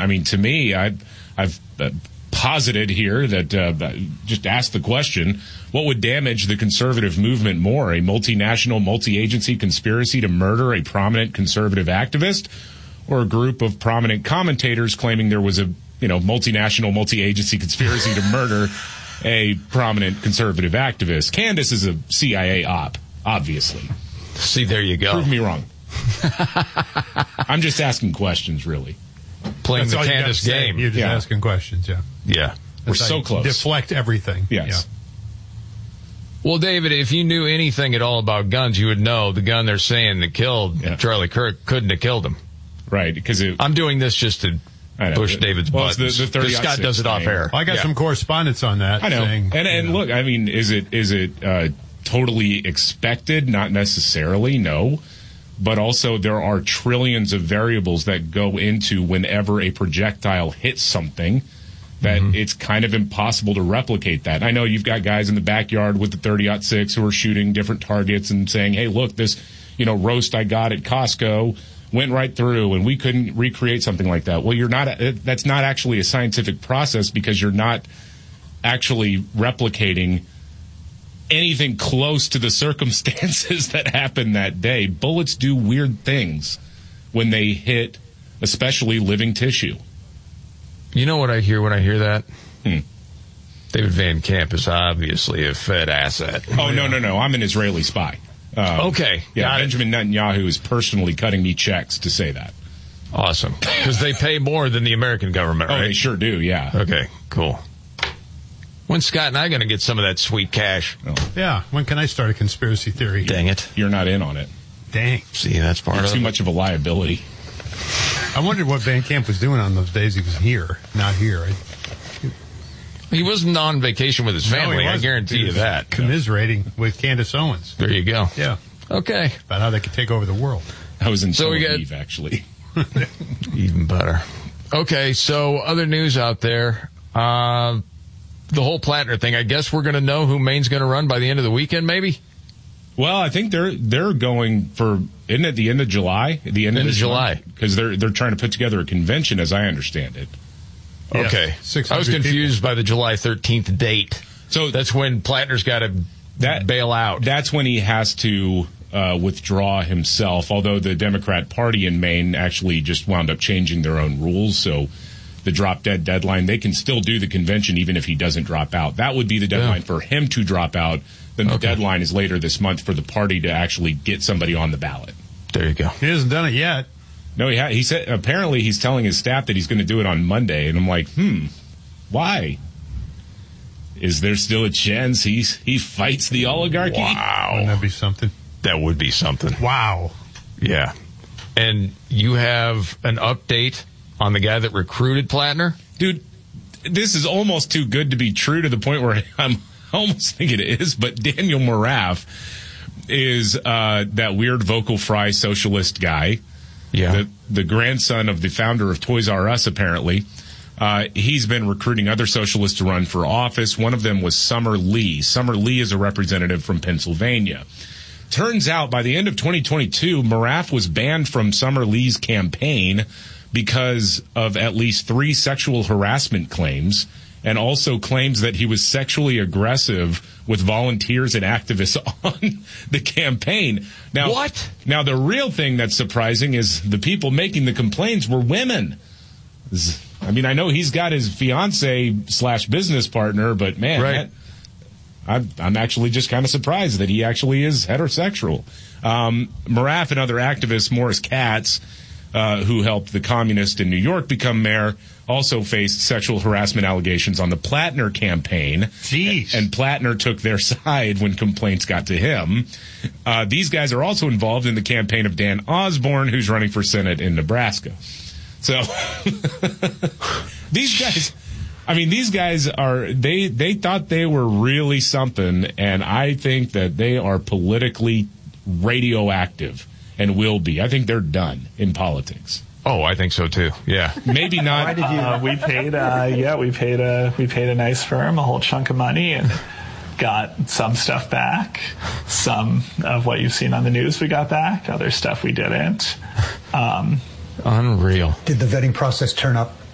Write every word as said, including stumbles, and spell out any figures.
I mean, to me, I've, I've uh, posited here that uh, just ask the question, what would damage the conservative movement more, a multinational, multi-agency conspiracy to murder a prominent conservative activist, or a group of prominent commentators claiming there was a, you know, multinational, multi-agency conspiracy to murder a prominent conservative activist? Candace is a C I A op, obviously. See, there you go. Prove me wrong. I'm just asking questions, really. Playing That's the Candace game. You're just Yeah. asking questions, yeah. Yeah. We're That's so how you close. Deflect everything. Yes. Yeah. Well, David, if you knew anything at all about guns, you would know the gun they're saying that killed Yeah. Charlie Kirk couldn't have killed him. Right, because it... I'm doing this just to I know. push David's Well, it's buttons. the- the thirty Because Scott oh six does it off thing. air. Well, I got Yeah. some correspondence on that. I know. Saying, and and you know, look, I mean, is it is it uh, totally expected? Not necessarily, no. But also there are trillions of variables that go into whenever a projectile hits something that Mm-hmm. it's kind of impossible to replicate that. I know you've got guys in the backyard with the thirty oh six who are shooting different targets and saying, hey, look, this, you know, roast I got at Costco went right through and we couldn't recreate something like that. Well, you're not, that's not actually a scientific process because you're not actually replicating anything close to the circumstances that happened that day. Bullets do weird things when they hit, especially living tissue. You know what I hear when I hear that? Hmm. David Van Camp is obviously a Fed asset. Oh, no, no, no. I'm an Israeli spy. Um, Okay. Yeah, got it. Benjamin Netanyahu is personally cutting me checks to say that. Awesome. Because they pay more than the American government, Oh, right? they sure do, yeah. Okay, cool. When's Scott and I going to get some of that sweet cash? Yeah. When can I start a conspiracy theory? Dang it. You're not in on it. Dang. See, that's part You're of too it. much of a liability. I wondered what Van Camp was doing on those days he was here, not here. I, He wasn't on vacation with his No, he family, I wasn't. guarantee He you was that. Commiserating with Candace Owens. There you go. Yeah. Okay. About how they could take over the world. I was in So Tel we got- Aviv, actually. Even better. Okay, so other news out there. Uh, the whole Plattner thing, I guess we're going to know who Maine's going to run by the end of the weekend, maybe? Well, I think they're they're going for, isn't it the end of July? The end, End of, of July. Because they're, they're trying to put together a convention, as I understand it. Yes, Okay. six I was hundred confused by the July thirteenth date. So That's when Plattner's got to That- bail out. That's when he has to uh, withdraw himself, although the Democrat Party in Maine actually just wound up changing their own rules. So the drop-dead deadline, they can still do the convention even if he doesn't drop out. That would be the deadline Yeah. for him to drop out. Then the Okay. deadline is later this month for the party to actually get somebody on the ballot. There you go. He hasn't done it yet. No, he ha- he said apparently he's telling his staff that he's going to do it on Monday, and I'm like, hmm, why? Is there still a chance he's he fights the oligarchy? Wouldn't Wow. that be something? That would be something. Wow. Yeah. And you have an update on the guy that recruited Plattner? Dude, this is almost too good to be true to the point where I'm I almost think it is, but Daniel Moraff is uh, that weird vocal fry socialist guy, Yeah. the, the grandson of the founder of Toys R Us, apparently. Uh, he's been recruiting other socialists to run for office. One of them was Summer Lee. Summer Lee is a representative from Pennsylvania. Turns out by the end of twenty twenty-two, Moraff was banned from Summer Lee's campaign because of at least three sexual harassment claims, and also claims that he was sexually aggressive with volunteers and activists on the campaign. Now, What? Now, the real thing that's surprising is the people making the complaints were women. Z- I mean, I know he's got his fiance slash business partner, but man, Right. that, I'm, I'm actually just kind of surprised that he actually is heterosexual. Um, Moraff and other activists, Morris Katz, uh, who helped the communist in New York become mayor, also faced sexual harassment allegations on the Plattner campaign. Jeez. And Plattner took their side when complaints got to him. Uh, these guys are also involved in the campaign of Dan Osborne, who's running for Senate in Nebraska. So these guys, I mean, these guys are, they, they thought they were really something, and I think that they are politically radioactive and will be. I think they're done in politics. Oh, I think so too. Yeah. Maybe not. Uh, we paid, uh, yeah, we paid a we paid a nice firm a whole chunk of money and got some stuff back. Some of what you've seen on the news we got back. Other stuff we didn't. Um, Unreal. Did the vetting process turn up